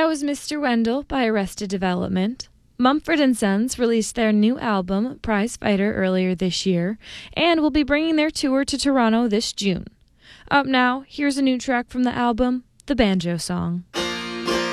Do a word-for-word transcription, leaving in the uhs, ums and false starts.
was Mister Wendell by Arrested Development. Mumford and Sons released their new album, Prize Fighter, earlier this year, and will be bringing their tour to Toronto this June. Up now, here's a new track from the album, The Banjo Song.